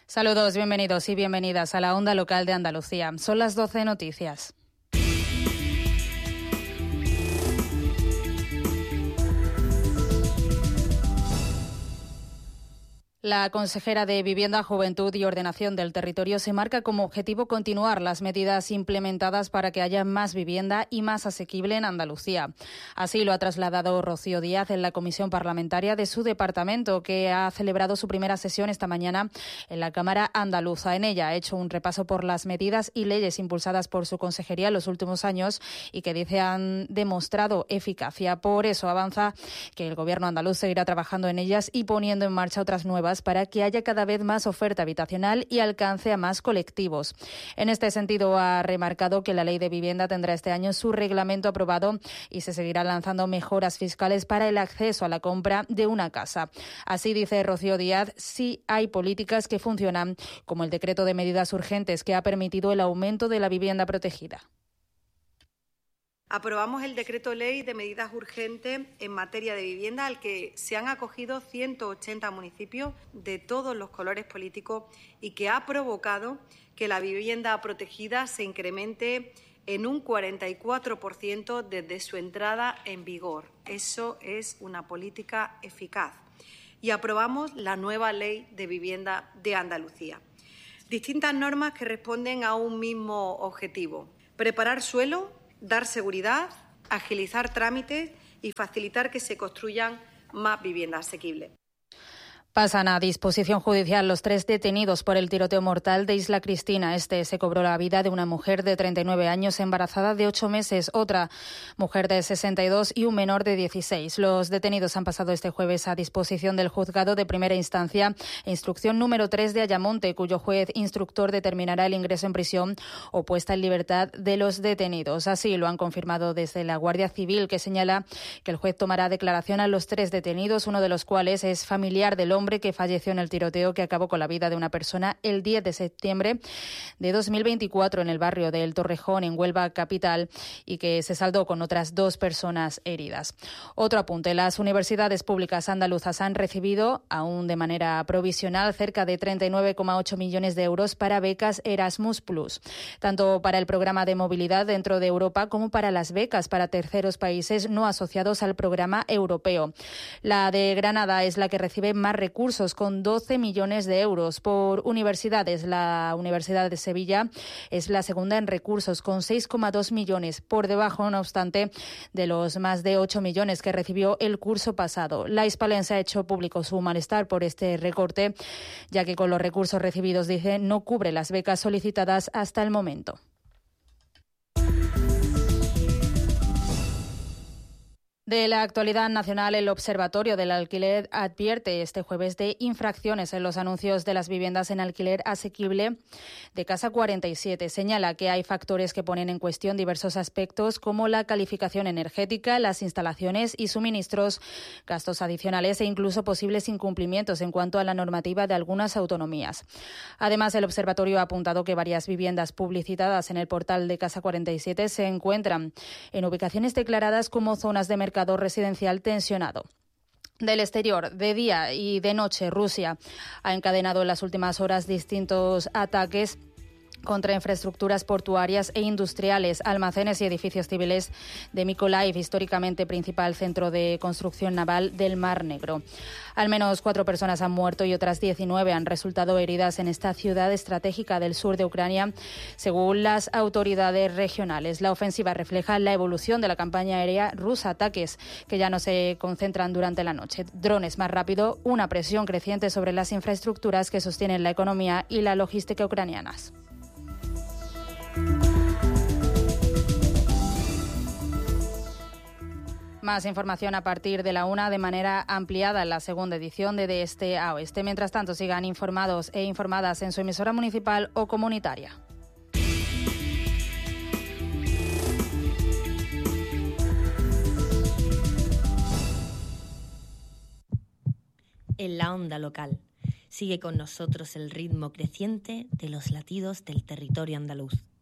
Saludos, bienvenidos y bienvenidas a la Onda Local de Andalucía. Son las 12 noticias. La consejera de Vivienda, Juventud y Ordenación del Territorio se marca como objetivo continuar las medidas implementadas para que haya más vivienda y más asequible en Andalucía. Así lo ha trasladado Rocío Díaz en la comisión parlamentaria de su departamento, que ha celebrado su primera sesión esta mañana en la Cámara Andaluza. En ella ha hecho un repaso por las medidas y leyes impulsadas por su consejería en los últimos años y que dice han demostrado eficacia. Por eso avanza que el Gobierno andaluz seguirá trabajando en ellas y poniendo en marcha otras nuevas para que haya cada vez más oferta habitacional y alcance a más colectivos. En este sentido, ha remarcado que la Ley de Vivienda tendrá este año su reglamento aprobado y se seguirán lanzando mejoras fiscales para el acceso a la compra de una casa. Así, dice Rocío Díaz, sí hay políticas que funcionan, como el decreto de medidas urgentes que ha permitido el aumento de la vivienda protegida. Aprobamos el decreto ley de medidas urgentes en materia de vivienda al que se han acogido 180 municipios de todos los colores políticos y que ha provocado que la vivienda protegida se incremente en un 44% desde su entrada en vigor. Eso es una política eficaz. Y aprobamos la nueva Ley de Vivienda de Andalucía. Distintas normas que responden a un mismo objetivo: preparar suelo, dar seguridad, agilizar trámites y facilitar que se construyan más viviendas asequibles. Pasan a disposición judicial los 3 detenidos por el tiroteo mortal de Isla Cristina. Este se cobró la vida de una mujer de 39 años embarazada de 8 meses, otra mujer de 62 y un menor de 16. Los detenidos han pasado este jueves a disposición del juzgado de primera instancia e instrucción número 3 de Ayamonte, cuyo juez instructor determinará el ingreso en prisión o puesta en libertad de los detenidos. Así lo han confirmado desde la Guardia Civil, que señala que el juez tomará declaración a los 3 detenidos, uno de los cuales es familiar del hombre que falleció en el tiroteo que acabó con la vida de una persona el 10 de septiembre de 2024 en el barrio de El Torrejón, en Huelva capital, y que se saldó con otras 2 personas heridas. Otro apunte: las universidades públicas andaluzas han recibido, aún de manera provisional, cerca de 39,8 millones de euros para becas Erasmus+, tanto para el programa de movilidad dentro de Europa como para las becas para terceros países no asociados al programa europeo. La de Granada es la que recibe más recursos, con 12 millones de euros. Por universidades, la Universidad de Sevilla es la segunda en recursos, con 6,2 millones, por debajo, no obstante, de los más de 8 millones que recibió el curso pasado. La hispalense ha hecho público su malestar por este recorte, ya que con los recursos recibidos, dice, no cubre las becas solicitadas hasta el momento. De la actualidad nacional, el Observatorio del Alquiler advierte este jueves de infracciones en los anuncios de las viviendas en alquiler asequible de Casa 47. Señala que hay factores que ponen en cuestión diversos aspectos como la calificación energética, las instalaciones y suministros, gastos adicionales e incluso posibles incumplimientos en cuanto a la normativa de algunas autonomías. Además, el observatorio ha apuntado que varias viviendas publicitadas en el portal de Casa 47 se encuentran en ubicaciones declaradas como zonas de mercado residencial tensionado. Del exterior, de día y de noche, Rusia ha encadenado en las últimas horas distintos ataques contra infraestructuras portuarias e industriales, almacenes y edificios civiles de Mykolaiv, históricamente principal centro de construcción naval del Mar Negro. Al menos 4 personas han muerto y otras 19 han resultado heridas en esta ciudad estratégica del sur de Ucrania, según las autoridades regionales. La ofensiva refleja la evolución de la campaña aérea rusa, ataques que ya no se concentran durante la noche. Drones más rápido, una presión creciente sobre las infraestructuras que sostienen la economía y la logística ucranianas. Más información a partir de la 1 de manera ampliada en la segunda edición de Este a Oeste. Mientras tanto, sigan informados e informadas en su emisora municipal o comunitaria. En la onda local. Sigue con nosotros el ritmo creciente de los latidos del territorio andaluz.